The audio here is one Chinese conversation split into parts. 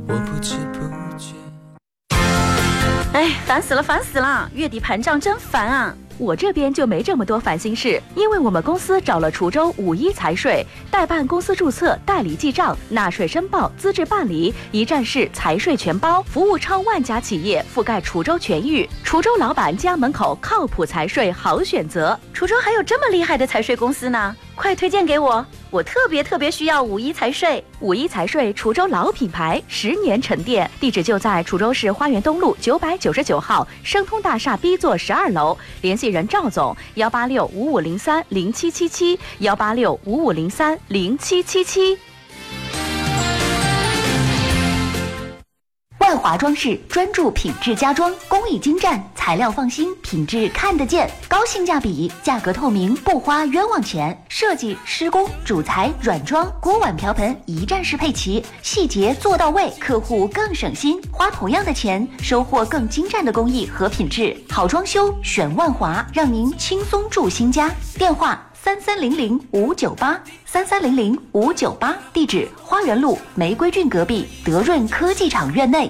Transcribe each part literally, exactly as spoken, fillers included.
我不知不觉。 哎，烦死了，烦死了！月底盘账真烦啊！我这边就没这么多烦心事，因为我们公司找了滁州五一财税代办公司注册、代理记账、纳税申报、资质办理，一站式财税全包，服务超万家企业，覆盖滁州全域。滁州老板家门口靠谱财税好选择。滁州还有这么厉害的财税公司呢，快推荐给我！我特别特别需要五一财税。五一财税滁州老品牌，十年沉淀，地址就在滁州市花园东路九百九十九号生通大厦 B 座十二楼，联系人赵总幺八六五五零三零七七七幺八六五五零三零七七七。 万华装饰专注品质家装，工艺精湛，材料放心，品质看得见，高性价比，价格透明，不花冤枉钱。设计、施工、主材、软装、锅碗瓢盆一站式配齐，细节做到位，客户更省心，花同样的钱，收获更精湛的工艺和品质。好装修选万华，让您轻松住新家。电话三三零零五九八三三零零五九八，地址花园路玫瑰郡隔壁德润科技厂院内。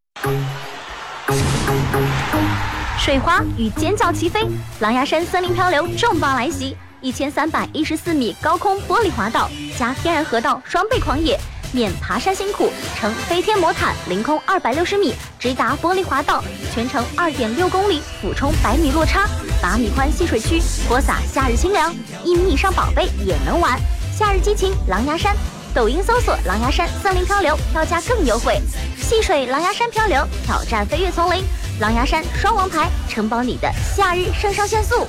水花与尖叫齐飞，狼牙山森林漂流重磅来袭，一千三百一十四米高空玻璃滑道加天然河道双倍狂野，免爬山辛苦，乘飞天魔毯凌空二百六十米直达玻璃滑道，全程二点六公里，俯冲百米落差，八米宽戏水区，播撒夏日清凉，一米以上宝贝也能玩。夏日激情狼牙山，抖音搜索狼牙山森林漂流，票价更优惠。戏水狼牙山漂流，挑战飞越丛林，狼牙山双王牌，承包你的夏日肾上腺素。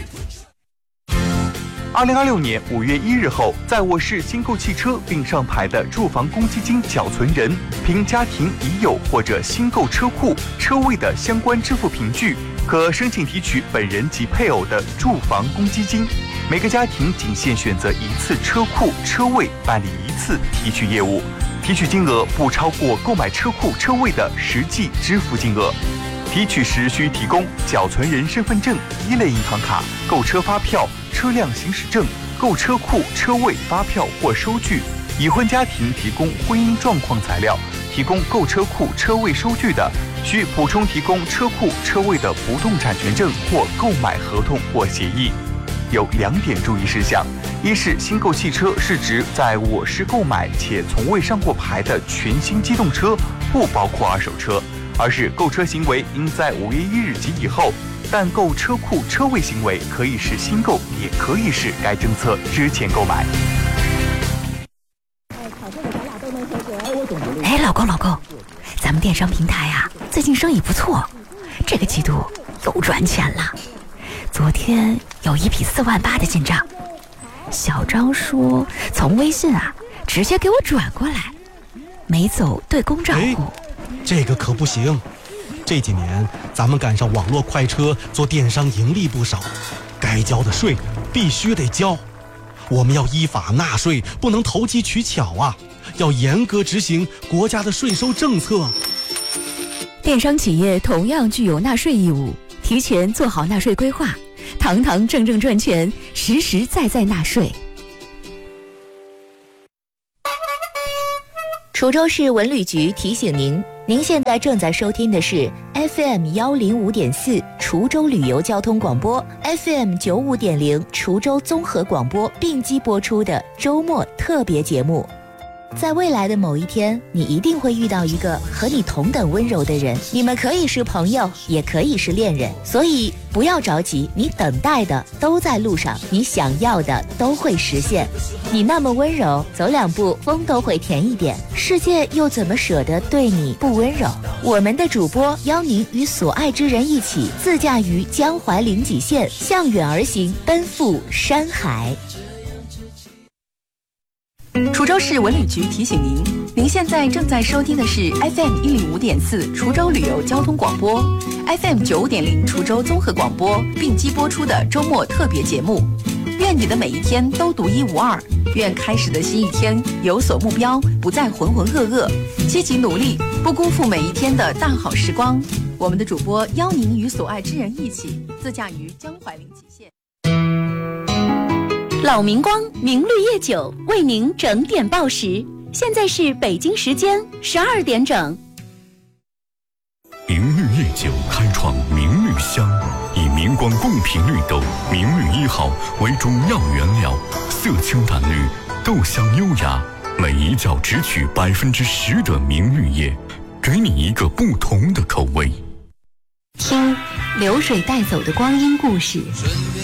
二零二六年五月一日后，在我市新购汽车并上牌的住房公积金缴存人，凭家庭已有或者新购车库车位的相关支付凭据，可申请提取本人及配偶的住房公积金。每个家庭仅限选择一次车库车位办理一次提取业务，提取金额不超过购买车库车位的实际支付金额。提取时需提供缴存人身份证、一类银行卡、购车发票、车辆行驶证、购车库车位发票或收据。已婚家庭提供婚姻状况材料，提供购车库车位收据的，需补充提供车库车位的不动产权证或购买合同或协议。有两点注意事项：一是新购汽车是指在我市购买且从未上过牌的全新机动车，不包括二手车；二是购车行为应在五月一日及以后，但购车库车位行为可以是新购，也可以是该政策之前购买。 哎，老公老公，咱们电商平台啊，最近生意不错，这个季度又赚钱了。昨天有一笔四万八的进账，小张说从微信啊直接给我转过来，没走对公账户。 这个可不行，这几年咱们赶上网络快车，做电商盈利不少，该交的税必须得交。我们要依法纳税，不能投机取巧啊，要严格执行国家的税收政策。 电商企业同样具有纳税义务，提前做好纳税规划，堂堂正正赚钱，实实在在纳税。 滁州市文旅局提醒您，您现在正在收听的是 F M 幺零五点四滁州旅游交通广播 ，F M 九五点零滁州综合广播并机播出的周末特别节目。在未来的某一天，你一定会遇到一个和你同等温柔的人，你们可以是朋友，也可以是恋人，所以不要着急，你等待的都在路上，你想要的都会实现。你那么温柔，走两步风都会甜一点，世界又怎么舍得对你不温柔？我们的主播邀您与所爱之人一起自驾于江淮临济县，向远而行，奔赴山海。 滁州市文旅局提醒您，您现在正在收听的是 F M 一零五点四滁州旅游交通广播 ，F M 九五点零滁州综合广播并机播出的周末特别节目。愿你的每一天都独一无二，愿开始的新一天有所目标，不再浑浑噩噩，积极努力，不辜负每一天的大好时光。我们的主播邀您与所爱之人一起自驾于江淮临济县。 老明光明绿夜酒为您整点报时， 现在是北京时间十二点整。 明绿夜酒开创明绿香，以明光贡品绿豆明绿一号为主要原料，色清淡绿，豆香优雅，每一窖只取百分之十的明绿叶，给你一个不同的口味。 听流水带走的光阴故事，